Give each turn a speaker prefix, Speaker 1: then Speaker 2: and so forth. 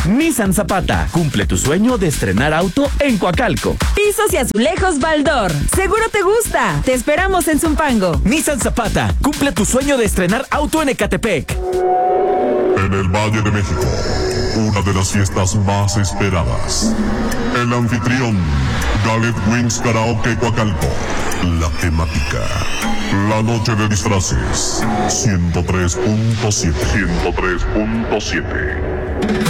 Speaker 1: Nissan Zapata, cumple tu sueño de estrenar auto en Coacalco.
Speaker 2: Pisos y azulejos Baldor, seguro te gusta. Te esperamos en Zumpango.
Speaker 1: Nissan Zapata, cumple tu sueño de estrenar auto en Ecatepec.
Speaker 3: En el Valle de México, una de las fiestas más esperadas. El anfitrión, Gallet Wings Karaoke Coacalco. La temática, la noche de disfraces. 103.7.